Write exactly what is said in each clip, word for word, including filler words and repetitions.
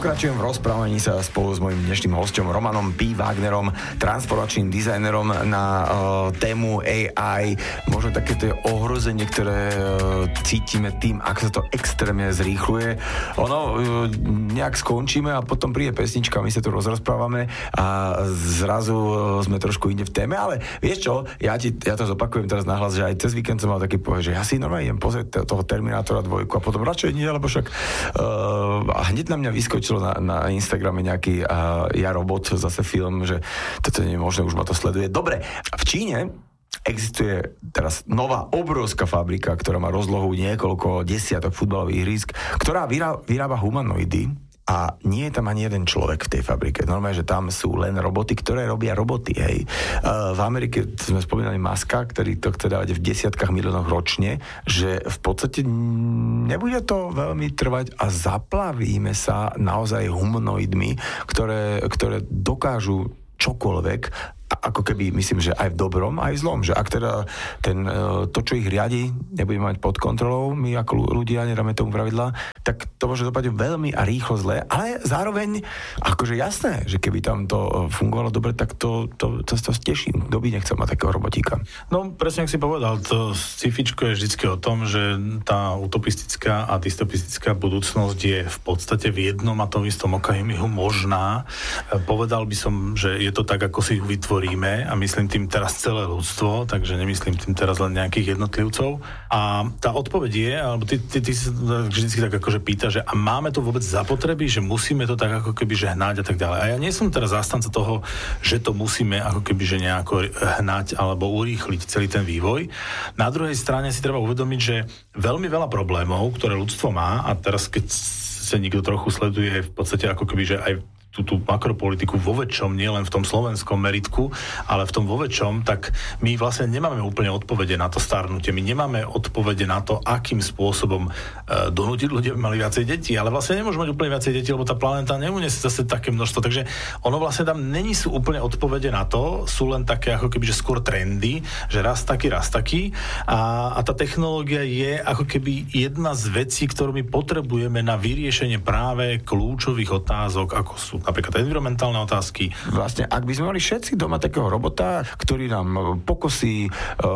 Pokračujem v rozprávaní sa spolu s mojím dnešným hosťom Romanom P. Wagnerom, transformačným dizajnerom na uh, tému á í. Možno takéto ohrozenie, ktoré uh, cítime tým, ako sa to extrémne zrýchluje. Ono uh, nejak skončíme a potom príde pesnička, my sa tu rozprávame a zrazu uh, sme trošku inde v téme, ale vieš čo, ja, ti, ja to zopakujem teraz nahlas, že aj cez víkend som mal taký povedal, že ja si normálne idem pozrieť toho Terminátora dvojku a potom radšej nie, lebo však uh, a hneď na mňa vyskočilo na, na Instagrame nejaký uh, Ja robot, zase film, že toto nie je možné, už ma to sleduje. Dobre, v Číne existuje teraz nová obrovská fabrika, ktorá má rozlohu niekoľko desiatok futbalových ihrísk, ktorá vyrá, vyrába humanoidy. A nie je tam ani jeden človek v tej fabrike. Normálne, že tam sú len roboty, ktoré robia roboty, hej. Uh, v Amerike sme spomínali Muska, ktorý to chce dávať v desiatkách miliónoch ročne, že v podstate nebude to veľmi trvať a zaplavíme sa naozaj humanoidmi, ktoré, ktoré dokážu čokoľvek, ako keby, myslím, že aj v dobrom, aj v zlom. Že ak teda ten, to, čo ich riadi, nebudeme mať pod kontrolou, my ako ľudia nedáme tomu pravidla, tak to môže dopadnúť veľmi a rýchlo zle, ale zároveň, akože jasné, že keby tam to fungovalo dobre, tak to, to, to, to teší. Kto by nechcel mať takého robotíka? No, presne, ak si povedal, to sci-fičko je vždycky o tom, že tá utopistická a dystopistická budúcnosť je v podstate v jednom a tom istom okamihu možná. Povedal by som, že je to tak, ako si ju vytvoríme a myslím tým teraz celé ľudstvo, takže nemyslím tým teraz len nejakých jednotlivcov. A tá odpoveď je, alebo ty, ty, ty si vždycky tak akože pýta, že a máme to vôbec zapotreby, že musíme to tak ako keby že hnať a tak ďalej. A ja nie som teraz zástanca toho, že to musíme ako keby že nejako hnať alebo urýchliť celý ten vývoj. Na druhej strane si treba uvedomiť, že veľmi veľa problémov, ktoré ľudstvo má, a teraz keď sa niekto trochu sleduje v podstate ako keby že aj tú, tú makropolitiku vo väčšom, nie len v tom slovenskom meritku, ale v tom vo väčšom, tak my vlastne nemáme úplne odpovede na to starnutie. My nemáme odpovede na to, akým spôsobom e, donútiť ľudia, aby mali viacej detí, ale vlastne nemôžeme mať úplne viacej detí, lebo tá planéta neuniesie zase také množstvo. Takže ono vlastne tam není sú úplne odpovede na to, sú len také ako keby, že skôr trendy, že raz taký, raz taký. A, a tá technológia je ako keby jedna z vecí, ktorú my potrebujeme na vyriešenie práve kľúčových otázok, ako sú napríklad environmentálne otázky. Vlastne, ak by sme mali všetci doma takého robota, ktorý nám pokosí,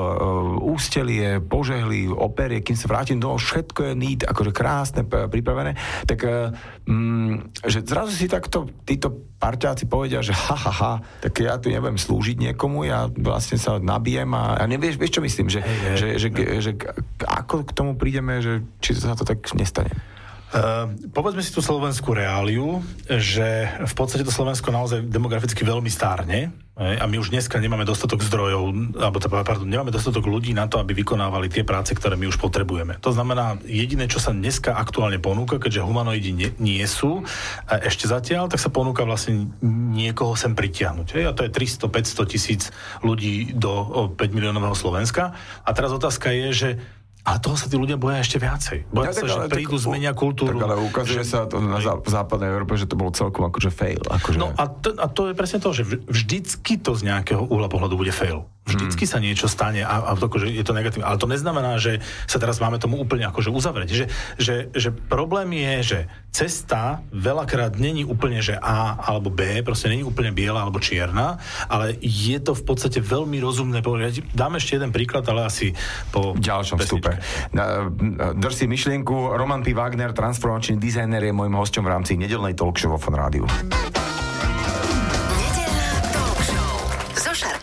uh, ústelie, požehli, operie, kým sa vrátim domov, všetko je neat, akože krásne, pripravené, tak uh, um, že zrazu si takto títo parťáci povedia, že ha, ha, ha, tak ja tu nebudem slúžiť niekomu, ja vlastne sa nabijem a, a nevieš, vieš čo myslím, že, hey, že, že, že, že ako k tomu prídeme, že či sa to tak nestane? Uh, povedzme si tú slovenskú reáliu, že v podstate to Slovensko naozaj demograficky veľmi stárne a my už dneska nemáme dostatok zdrojov, alebo pardon, nemáme dostatok ľudí na to, aby vykonávali tie práce, ktoré my už potrebujeme. To znamená, jediné, čo sa dneska aktuálne ponúka, keďže humanoidi nie, nie sú ešte zatiaľ, tak sa ponúka vlastne niekoho sem pritiahnuť. A to je tristo päťsto tisíc ľudí do päť miliónového Slovenska. A teraz otázka je, že a toho sa tí ľudia boja ešte viacej. Boja ja, sa, že prídu, tak, zmenia kultúru. Tak ale ukazuje že, sa to na zá, západnej Európe, že to bolo celkom akože fail. Akože... No a to, a to je presne to, že vždycky to z nejakého uhla pohľadu bude fail. Vždycky hmm. sa niečo stane a, a to, akože je to negatívne. Ale to neznamená, že sa teraz máme tomu úplne akože uzavrieť. Že, že, že problém je, že cesta veľakrát není úplne, že A alebo B, proste není úplne biela alebo čierna, ale je to v podstate veľmi rozumné. Dám ešte jeden príklad, ale asi po ďalšom vstupe. Drž si myšlienku, Roman P. Wagner, transformačný dizajner, je môjim hosťom v rámci nedeľnej talk show vo Fun Rádiu.